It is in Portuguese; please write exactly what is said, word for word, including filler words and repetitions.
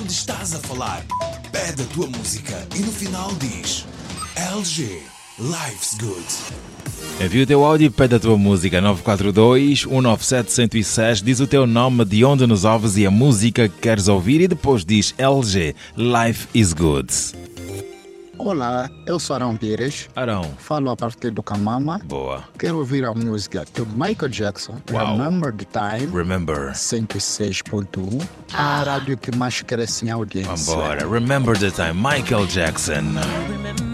onde estás a falar. Pede a tua música e no final diz L G, Life's Good. Envia o teu áudio e pede a tua música nove quatro dois, um nove sete, um zero seis. Diz o teu nome, de onde nos ouves e a música que queres ouvir e depois diz L G, Life is Good. Olá, eu sou Arão Pires. Arão. Falo a partir do Camama. Boa. Quero ouvir a música do Michael Jackson. Uau. Remember the Time. Remember. cento e seis ponto um. A rádio que mais cresce em audiência. Vambora. Remember the Time. Michael Jackson. Remember